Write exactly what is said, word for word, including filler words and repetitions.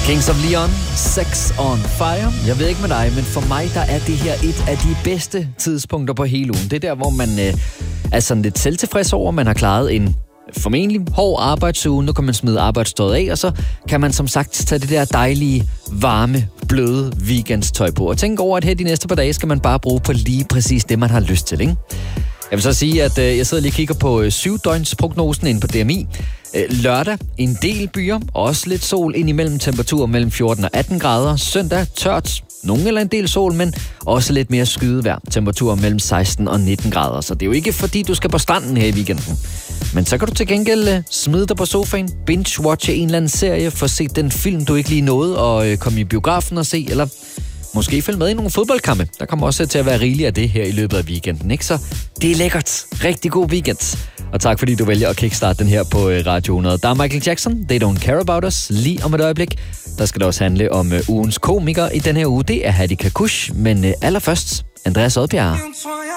Kings of Leon, Sex on Fire. Jeg ved ikke med dig, men for mig der er det her et af de bedste tidspunkter på hele ugen. Det er der, hvor man øh, er sådan lidt selvtilfreds over, man har klaret en formentlig hård arbejdsuge. Nu kan man smide arbejdstøjet af, og så kan man som sagt tage det der dejlige, varme, bløde weekendstøj på. Og tænke over, at her de næste par dage skal man bare bruge på lige præcis det, man har lyst til, ikke? Jeg vil så sige, at øh, jeg sidder lige og kigger på øh, syvdøgnsprognosen inde på D M I. Øh, lørdag en del byer, også lidt sol indimellem, temperaturer mellem fjorten og atten grader. Søndag tørt, nogen eller en del sol, men også lidt mere skydevejr. Temperaturer mellem seksten og nitten grader. Så det er jo ikke fordi, du skal på stranden her i weekenden. Men så kan du til gengæld øh, smide dig på sofaen, binge-watche en eller anden serie, få set den film, du ikke lige nåede, og øh, komme i biografen og se, eller måske følge med i nogle fodboldkampe. Der kommer også til at være rigeligt af det her i løbet af weekenden, ikke? Så det er lækkert. Rigtig god weekend. Og tak fordi du vælger at kickstarte den her på Radio hundrede. Der er Michael Jackson, They Don't Care About Us, lige om et øjeblik. Der skal det også handle om uh, ugens komiker i den her uge. Det er Hattie Kakush, men uh, allerførst Andreas Odbjerg.